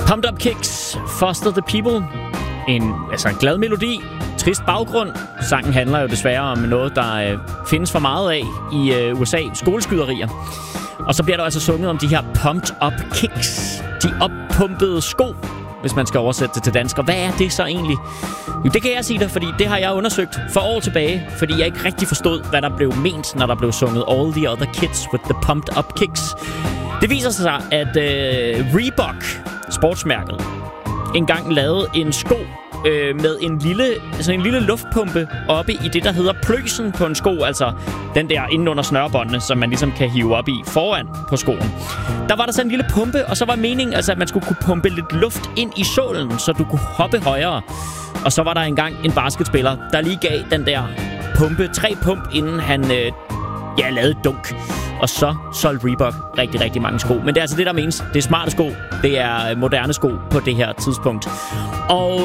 Pumped Up Kicks, Foster the People. En glad melodi, trist baggrund. Sangen handler jo desværre om noget, der findes for meget af i USA. Skoleskyderier. Og så bliver der altså sunget om de her Pumped Up Kicks. De oppumpede sko, hvis man skal oversætte det til dansk. Og hvad er det så egentlig? Jo, det kan jeg sige dig, fordi det har jeg undersøgt for år tilbage. Fordi jeg ikke rigtig forstod, hvad der blev ment, når der blev sunget All the Other Kids with the Pumped Up Kicks. Det viser sig, at Reebok, sportsmærket, engang lavede en sko med en lille luftpumpe oppe i det, der hedder pløsen på en sko. Altså den der inde under snørebåndene, som man ligesom kan hive op i foran på skoen. Der var der sådan en lille pumpe, og så var meningen, altså, at man skulle kunne pumpe lidt luft ind i sålen, så du kunne hoppe højere. Og så var der engang en basketspiller, der lige gav den der pumpe 3 pump, inden han lavede et dunk. Og så solgte Reebok rigtig, rigtig mange sko. Men det er altså det, der menes. Det er smarte sko. Det er moderne sko på det her tidspunkt. Og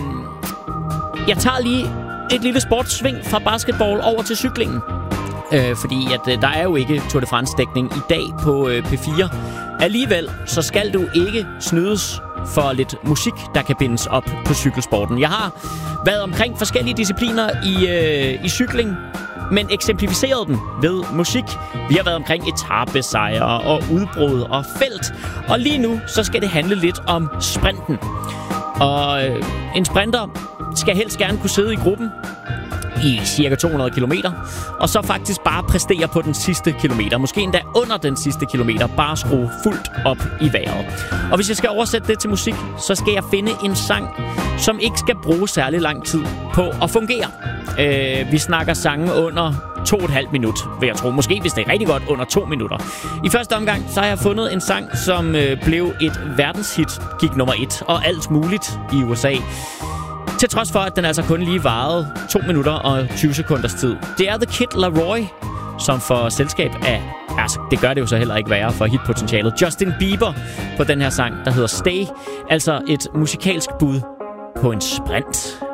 jeg tager lige et lille sportssving fra basketball over til cyklingen. Fordi at der er jo ikke Tour de France-dækning i dag på P4. Alligevel så skal du ikke snydes for lidt musik, der kan bindes op på cykelsporten. Jeg har været omkring forskellige discipliner i cykling, men eksemplificeret den ved musik. Vi har været omkring etapesejre og udbrud og felt. Og lige nu, så skal det handle lidt om sprinten. Og en sprinter skal helst gerne kunne sidde i gruppen i cirka 200 kilometer, og så faktisk bare præstere på den sidste kilometer. Måske endda under den sidste kilometer. Bare skrue fuldt op i vejret. Og hvis jeg skal oversætte det til musik, så skal jeg finde en sang, som ikke skal bruge særlig lang tid på at fungere. Vi snakker sange under 2,5 minut, vil jeg tro. Måske, hvis det er rigtig godt, under 2 minutter. I første omgang, så har jeg fundet en sang, som blev et verdenshit, gik nummer 1, og alt muligt i USA. Til trods for, at den altså kun lige varede 2 minutter og 20 sekunders tid. Det er The Kid Laroi, som får selskab af, altså det gør det jo så heller ikke værre for hitpotentialet, Justin Bieber på den her sang, der hedder Stay. Altså et musikalsk bud på en sprint.